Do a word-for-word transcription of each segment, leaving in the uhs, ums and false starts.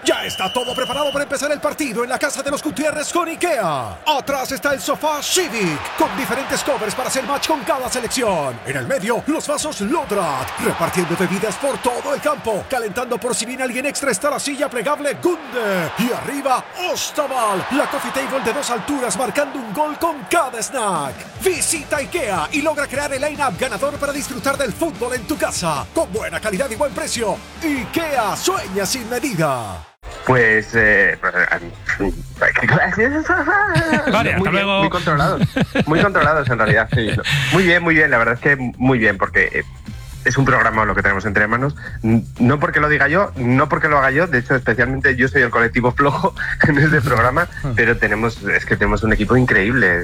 Ya está todo preparado para empezar el partido en la casa de los Gutiérrez con IKEA. Atrás está el sofá Civic, con diferentes covers para hacer match con cada selección. En el medio, los vasos Lodrat, repartiendo bebidas por todo el campo. Calentando por si viene alguien extra está la silla plegable Gunde. Y arriba, Ostaval, la coffee table de dos alturas marcando un gol con cada snack. Visita IKEA y logra crear el line-up ganador para disfrutar del fútbol en tu casa. Con buena calidad y buen precio. IKEA, sueña sin medida. Pues, eh, vale, muy, hasta bien, luego. muy controlados, muy controlados en realidad, sí. Muy bien, muy bien, la verdad es que muy bien, porque es un programa lo que tenemos entre manos, no porque lo diga yo, no porque lo haga yo, de hecho especialmente yo soy el colectivo flojo en este programa, pero tenemos, es que tenemos un equipo increíble.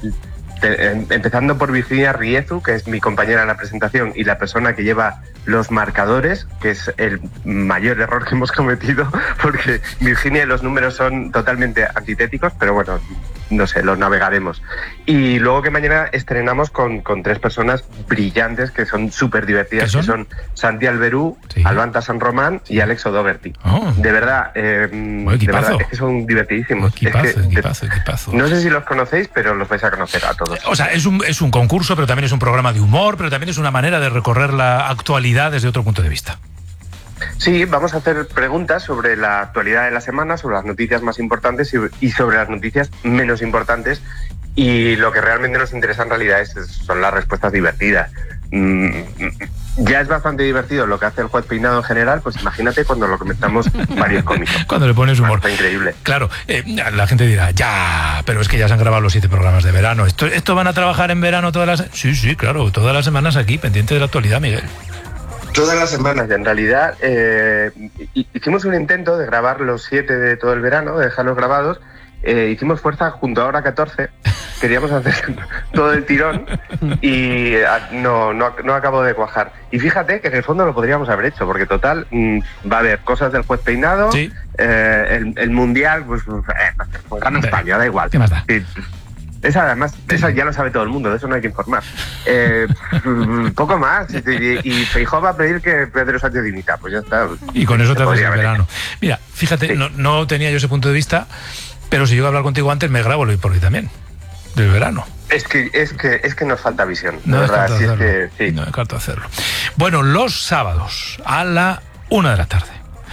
Empezando por Virginia Riezu, que es mi compañera en la presentación y la persona que lleva los marcadores, que es el mayor error que hemos cometido, porque Virginia y los números son totalmente antitéticos, pero bueno, no sé, los navegaremos. Y luego que mañana estrenamos con, con tres personas brillantes que son súper divertidas, son? que son Santi Alberú, sí. Albanta San Román y Alex O'Doherty. Oh. De verdad, eh, de verdad, es que son divertidísimos. Equipazo, es que, equipazo, equipazo. No sé si los conocéis, pero los vais a conocer a todos. O sea, es un, es un concurso, pero también es un programa de humor, pero también es una manera de recorrer la actualidad desde otro punto de vista. Sí, vamos a hacer preguntas sobre la actualidad de la semana, sobre las noticias más importantes y, y sobre las noticias menos importantes. Y lo que realmente nos interesa en realidad es, son las respuestas divertidas. Mm, ya es bastante divertido lo que hace el juez peinado en general, pues imagínate cuando lo comentamos varios cómicos. Cuando le pones humor. Está increíble. Claro, eh, la gente dirá, ya, pero es que ya se han grabado los siete programas de verano. ¿Esto, esto van a trabajar en verano todas las...? Sí, sí, claro, todas las semanas aquí, pendiente de la actualidad, Miguel. Todas las semanas, y en realidad eh, hicimos un intento de grabar los siete de todo el verano, de dejarlos grabados. Eh, hicimos fuerza junto a Hora catorce, queríamos hacer todo el tirón y no, no, no acabó de cuajar. Y fíjate que en el fondo lo podríamos haber hecho, porque total, mmm, va a haber cosas del juez peinado, sí. eh, el, el mundial, pues, eh, pues gana España, da igual. ¿Qué más da? Sí. Esa además, esa ya lo sabe todo el mundo, de eso no hay que informar. Eh, poco más. Y, y Feijóo va a pedir que Pedro Sánchez dimita, pues ya está. Y con eso te haces el verano. Mira, fíjate, sí. no, no tenía yo ese punto de vista, pero si yo iba a hablar contigo antes, me grabo hoy por hoy también, del verano. Es que, es que, es que nos falta visión. No es verdad, hacerlo. Es que, sí. No descarto hacerlo. Bueno, los sábados a la una de la tarde,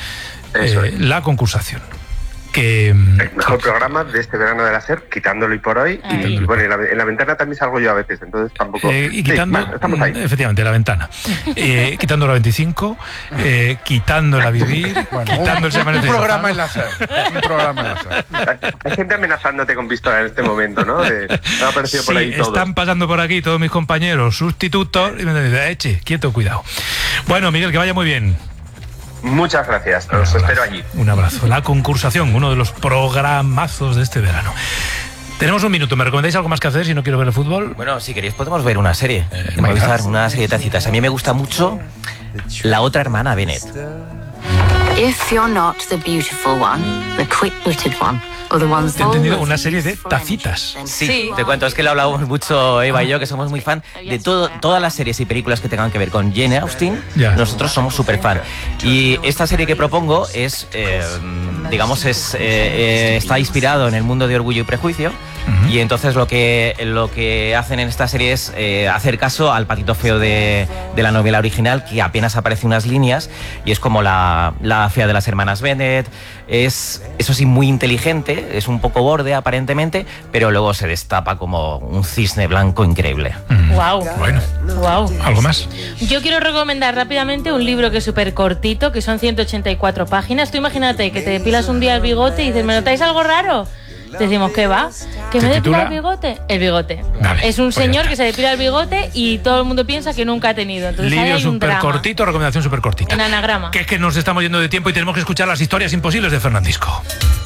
Eso eh, es. la concursación. Que, el mejor que, programa de este verano de la SER, quitándolo y por hoy. Y, y bueno, en la, en la ventana también salgo yo a veces, entonces tampoco. Eh, y quitando, sí, estamos ahí. Efectivamente, la ventana. Eh, quitando la veinticinco, eh, quitando la Vivir, bueno, quitando el Semana Un programa en la SER. Un programa en la SER. Hay gente amenazándote con pistola en este momento, ¿no? De, ha aparecido sí, por ahí todo. Están pasando por aquí todos mis compañeros sustitutos y me dicen, eche, quieto, cuidado. Bueno, Miguel, que vaya muy bien. Muchas gracias, los espero allí. Un abrazo. La concursación, uno de los programazos de este verano. Tenemos un minuto, ¿me recomendáis algo más que hacer si no quiero ver el fútbol? Bueno, si queréis podemos ver una serie. Eh, Movistar, una serie de tacitas. A mí me gusta mucho La otra hermana Bennett. If you're not the beautiful one, the quick-witted one, or the one... Te he entendido una serie de tacitas. Sí, sí, te cuento, es que lo hablamos mucho Eva y yo, que somos muy fan de todo, todas las series y películas que tengan que ver con Jane Austen. Ya. Nosotros somos súper fan. Y esta serie que propongo es, eh, digamos, es, eh, eh, está inspirado en el mundo de Orgullo y Prejuicio. Uh-huh. Y entonces lo que, lo que hacen en esta serie es eh, hacer caso al patito feo de, de la novela original, que apenas aparece unas líneas, y es como la, la fea de las hermanas Bennet. Es, eso sí, muy inteligente, es un poco borde aparentemente, pero luego se destapa como un cisne blanco increíble. Mm. Wow. Bueno. Wow. ¿Algo más? Yo quiero recomendar rápidamente un libro que es súper cortito, que son ciento ochenta y cuatro páginas. Tú imagínate que te depilas un día el bigote y dices, ¿me notáis algo raro? Decimos, ¿qué va? ¿Que me depila el bigote? El bigote. Vale, es un pues señor que se depila el bigote y todo el mundo piensa que nunca ha tenido. Entonces, libro súper cortito, recomendación súper cortita. En anagrama. Que es que nos estamos yendo de tiempo y tenemos que escuchar las historias imposibles de Fernandisco.